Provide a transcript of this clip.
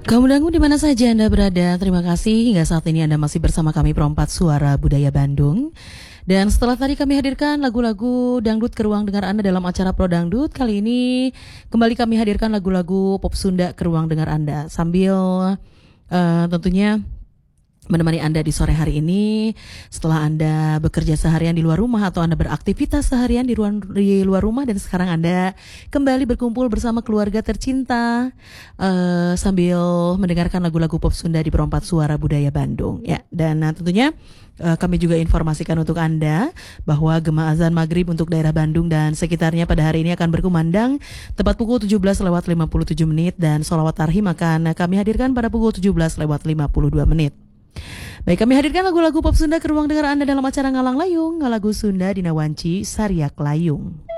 Kaum dangu di mana saja Anda berada, terima kasih hingga saat ini Anda masih bersama kami Perompat Suara Budaya Bandung. Dan setelah tadi kami hadirkan lagu-lagu dangdut ke ruang dengar Anda dalam acara Pro Dangdut, kali ini kembali kami hadirkan lagu-lagu pop Sunda ke ruang dengar Anda sambil tentunya menemani Anda di sore hari ini setelah Anda bekerja seharian di luar rumah atau Anda beraktivitas seharian di luar rumah dan sekarang Anda kembali berkumpul bersama keluarga tercinta sambil mendengarkan lagu-lagu pop Sunda di Perompat Suara Budaya Bandung ya. Dan tentunya kami juga informasikan untuk Anda bahwa gema azan maghrib untuk daerah Bandung dan sekitarnya pada hari ini akan berkumandang tepat pukul 17:57 dan sholawat tarhim akan kami hadirkan pada pukul 17:52. Baik, kami hadirkan lagu-lagu pop Sunda ke ruang dengar Anda dalam acara Ngalang Layung, Ngalagu Sunda Dina Wanci Sariak Layung.